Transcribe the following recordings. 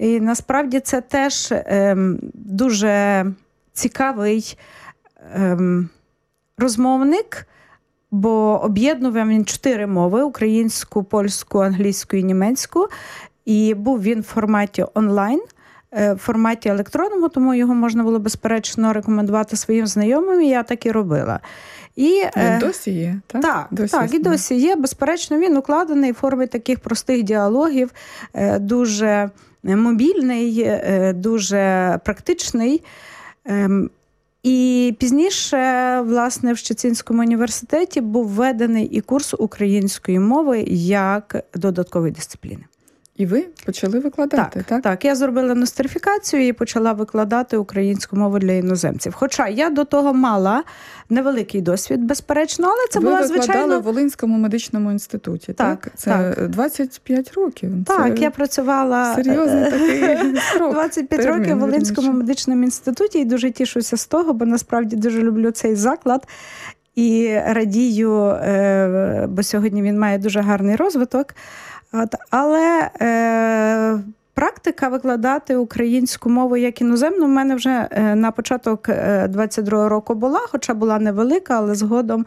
І насправді це теж дуже цікавий розмовник, бо об'єднував він 4 мови – українську, польську, англійську і німецьку. І був він в форматі онлайн, в форматі електронному, тому його можна було, безперечно, рекомендувати своїм знайомим, і я так і робила. І, він досі є, так? Так, і досі є. Безперечно, він укладений в формі таких простих діалогів, дуже мобільний, дуже практичний. І пізніше, власне, в Щецинському університеті був введений і курс української мови як додаткової дисципліни. І ви почали викладати, так? Так, я зробила нострифікацію і почала викладати українську мову для іноземців. Хоча я до того мала невеликий досвід, безперечно, але це була, звичайно... Ви викладали в Волинському медичному інституті, так? Це 25 років. Так, я працювала серйозний такий строк. 25 років в Волинському медичному інституті і дуже тішуся з того, бо насправді дуже люблю цей заклад. І радію, бо сьогодні він має дуже гарний розвиток. Але практика викладати українську мову як іноземну в мене вже на початок 22-го року була, хоча була невелика, але згодом,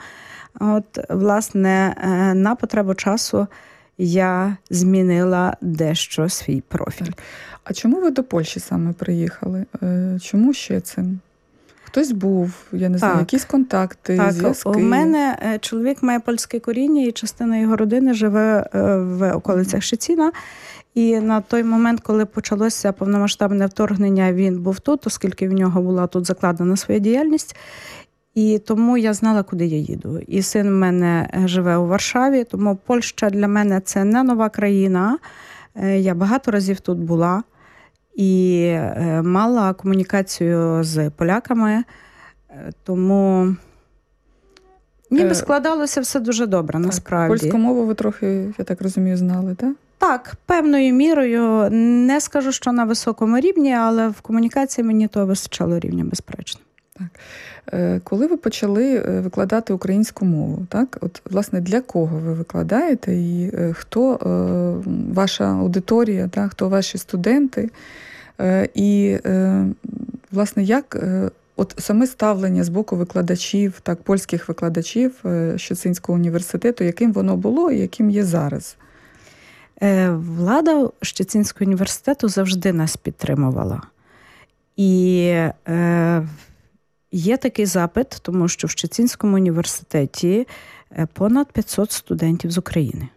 власне, на потребу часу я змінила дещо свій профіль. Так. А чому ви до Польщі саме приїхали? Чому ще цим? Хтось був, я не знаю, якісь контакти, зв'язки? У мене чоловік має польське коріння, і частина його родини живе в околицях Щецина. І на той момент, коли почалося повномасштабне вторгнення, він був тут, оскільки в нього була тут закладена своя діяльність. І тому я знала, куди я їду. І син в мене живе у Варшаві, тому Польща для мене – це не нова країна. Я багато разів тут була. І мала комунікацію з поляками, тому ніби складалося все дуже добре, насправді. Польську мову ви трохи, я так розумію, знали, так? Так, певною мірою. Не скажу, що на високому рівні, але в комунікації мені того вистачало рівня, безперечно. Так. Коли ви почали викладати українську мову, так? От, власне, для кого ви викладаєте і хто ваша аудиторія, так? Хто ваші студенти? І, власне, як от саме ставлення з боку викладачів, так, польських викладачів Щецинського університету, яким воно було і яким є зараз? Влада Щецинського університету завжди нас підтримувала. І є такий запит, тому що в Щецинському університеті понад 500 студентів з України.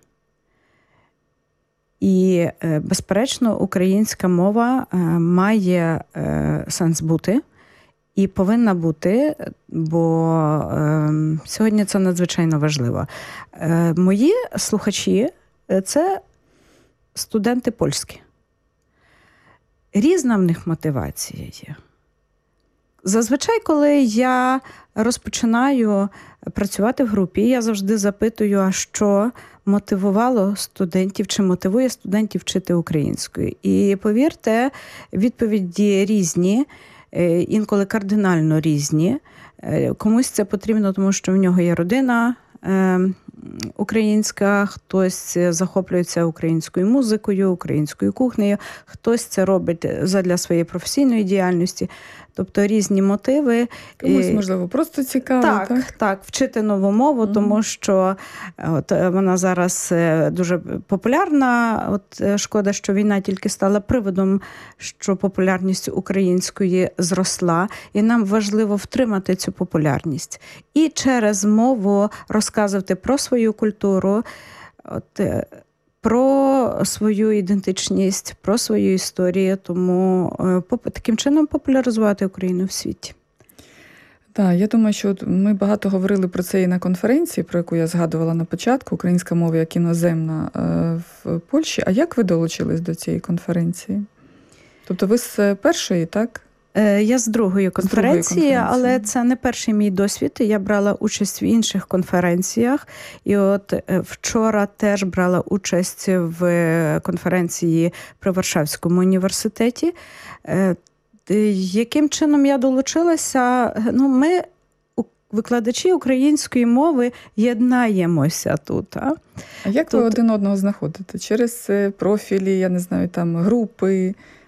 І, безперечно, українська мова має сенс бути і повинна бути, бо сьогодні це надзвичайно важливо. Мої слухачі – це студенти польські. Різна в них мотивація є. Зазвичай, коли я розпочинаю працювати в групі, я завжди запитую, а що мотивувало студентів, чи мотивує студентів вчити українською. І повірте, відповіді різні, інколи кардинально різні. Комусь це потрібно, тому що в нього є родина українська, хтось захоплюється українською музикою, українською кухнею, хтось це робить задля своєї професійної діяльності. Тобто різні мотиви. Комусь, можливо, просто цікаво. Так, вчити нову мову, тому що вона зараз дуже популярна. Шкода, що війна тільки стала приводом, що популярність української зросла. І нам важливо втримати цю популярність. І через мову розказувати про свою культуру, про свою ідентичність, про свою історію, тому таким чином популяризувати Україну в світі. Так, я думаю, що ми багато говорили про це і на конференції, про яку я згадувала на початку, українська мова як іноземна в Польщі. А як ви долучились до цієї конференції? Тобто ви з першої, так? Я з другої конференції, але це не перший мій досвід. Я брала участь в інших конференціях. І вчора теж брала участь в конференції при Варшавському університеті. Яким чином я долучилася? Ми, викладачі української мови, єднаємося тут. А як ви один одного знаходите? Через профілі, я не знаю, там групи?